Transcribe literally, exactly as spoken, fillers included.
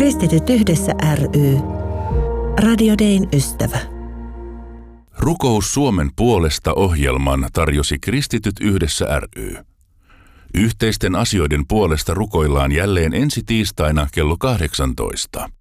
Kristityt yhdessä ry. Radio Dayn ystävä. Rukous Suomen puolesta -ohjelman tarjosi Kristityt yhdessä ry. Yhteisten asioiden puolesta rukoillaan jälleen ensi tiistaina kello kahdeksantoista.